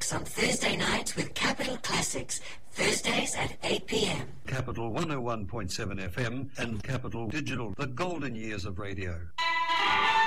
Relax on Thursday nights with Capital Classics, Thursdays at 8 p.m. Capital 101.7 FM and Capital Digital, the golden years of radio.